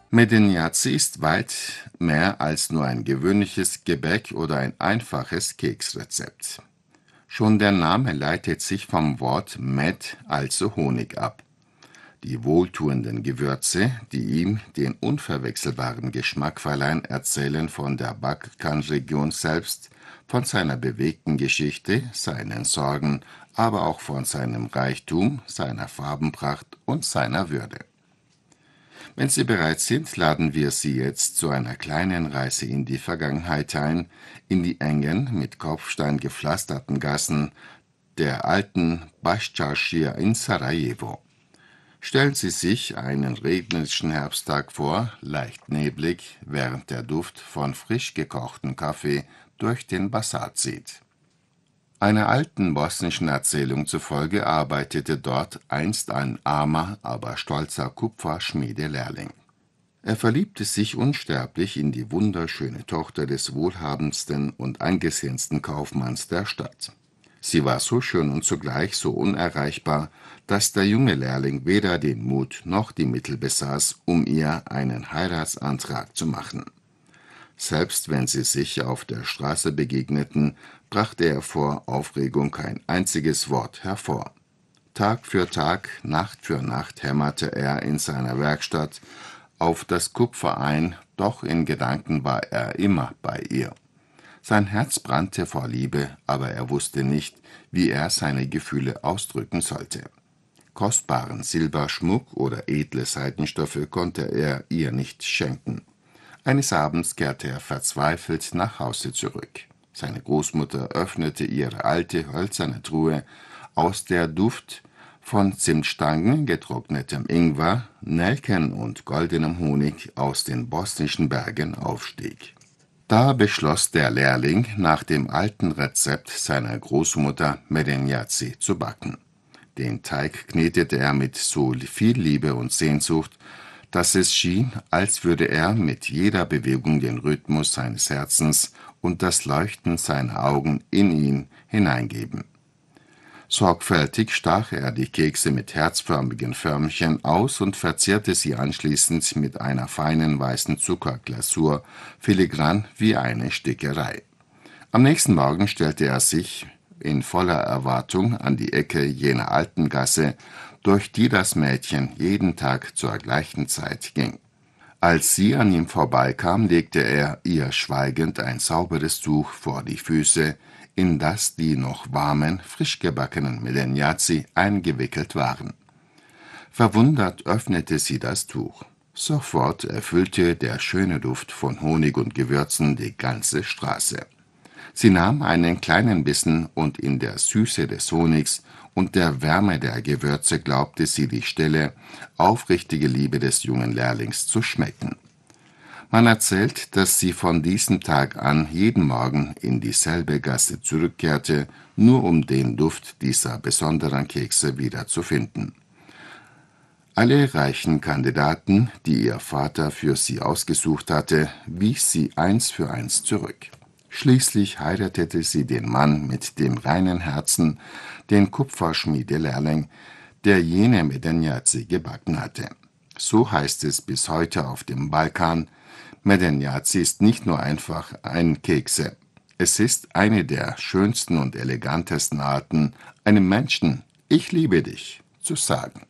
Medeniaci ist weit mehr als nur ein gewöhnliches Gebäck oder ein einfaches Keksrezept. Schon der Name leitet sich vom Wort Med, also Honig, ab. Die wohltuenden Gewürze, die ihm den unverwechselbaren Geschmack verleihen, erzählen von der Balkanregion selbst, von seiner bewegten Geschichte, seinen Sorgen, aber auch von seinem Reichtum, seiner Farbenpracht und seiner Würde. Wenn Sie bereit sind, laden wir Sie jetzt zu einer kleinen Reise in die Vergangenheit ein, in die engen, mit Kopfstein gepflasterten Gassen der alten Başçarşıya in Sarajevo. Stellen Sie sich einen regnerischen Herbsttag vor, leicht neblig, während der Duft von frisch gekochtem Kaffee durch den Basar zieht. Einer alten bosnischen Erzählung zufolge arbeitete dort einst ein armer, aber stolzer Kupferschmiedelehrling. Er verliebte sich unsterblich in die wunderschöne Tochter des wohlhabendsten und angesehensten Kaufmanns der Stadt. Sie war so schön und zugleich so unerreichbar, dass der junge Lehrling weder den Mut noch die Mittel besaß, um ihr einen Heiratsantrag zu machen. Selbst wenn sie sich auf der Straße begegneten, brachte er vor Aufregung kein einziges Wort hervor. Tag für Tag, Nacht für Nacht hämmerte er in seiner Werkstatt auf das Kupfer ein, doch in Gedanken war er immer bei ihr. Sein Herz brannte vor Liebe, aber er wusste nicht, wie er seine Gefühle ausdrücken sollte. Kostbaren Silberschmuck oder edle Seidenstoffe konnte er ihr nicht schenken. Eines Abends kehrte er verzweifelt nach Hause zurück. Seine Großmutter öffnete ihre alte hölzerne Truhe, aus der Duft von Zimtstangen, getrocknetem Ingwer, Nelken und goldenem Honig aus den bosnischen Bergen aufstieg. Da beschloss der Lehrling, nach dem alten Rezept seiner Großmutter Medeniaci zu backen. Den Teig knetete er mit so viel Liebe und Sehnsucht, dass es schien, als würde er mit jeder Bewegung den Rhythmus seines Herzens und das Leuchten seiner Augen in ihn hineingeben. Sorgfältig stach er die Kekse mit herzförmigen Förmchen aus und verzierte sie anschließend mit einer feinen weißen Zuckerglasur, filigran wie eine Stickerei. Am nächsten Morgen stellte er sich in voller Erwartung an die Ecke jener alten Gasse, durch die das Mädchen jeden Tag zur gleichen Zeit ging. Als sie an ihm vorbeikam, legte er ihr schweigend ein sauberes Tuch vor die Füße, in das die noch warmen, frisch gebackenen Medeniaci eingewickelt waren. Verwundert öffnete sie das Tuch. Sofort erfüllte der schöne Duft von Honig und Gewürzen die ganze Straße. Sie nahm einen kleinen Bissen und in der Süße des Honigs und der Wärme der Gewürze glaubte sie die stille, aufrichtige Liebe des jungen Lehrlings zu schmecken. Man erzählt, dass sie von diesem Tag an jeden Morgen in dieselbe Gasse zurückkehrte, nur um den Duft dieser besonderen Kekse wiederzufinden. Alle reichen Kandidaten, die ihr Vater für sie ausgesucht hatte, wies sie eins für eins zurück. Schließlich heiratete sie den Mann mit dem reinen Herzen, den Kupferschmiedelehrling, der jene Medeniaci gebacken hatte. So heißt es bis heute auf dem Balkan: Medeniaci ist nicht nur einfach ein Kekse. Es ist eine der schönsten und elegantesten Arten, einem Menschen »Ich liebe dich« zu sagen.